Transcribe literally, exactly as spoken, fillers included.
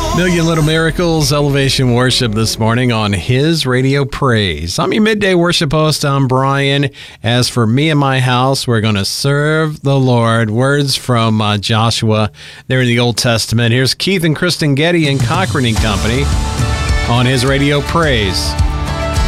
Million Little Miracles, Elevation Worship this morning on His Radio Praise. I'm your midday worship host, I'm Brian. As for me and my house, we're going to serve the Lord. Words from uh, Joshua there in the Old Testament. Here's Keith and Kristen Getty and Cochran and Company on His Radio Praise.